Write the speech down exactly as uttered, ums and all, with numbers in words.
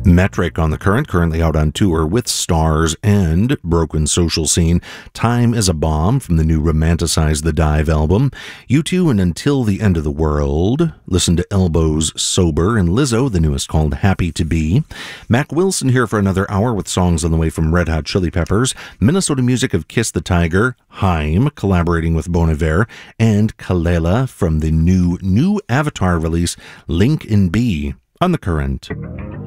Metric on the Current, currently out on tour with Stars and Broken Social Scene. Time is a Bomb from the new Romanticize the Dive album. U two and Until the End of the World. Listen to Elbows Sober, and Lizzo, the newest, called Happy to Be. Mac Wilson here for another hour with songs on the way from Red Hot Chili Peppers. Minnesota music of Kiss the Tiger, Haim collaborating with Bon Iver, and Kalela from the new new Avatar release Link in B on the Current.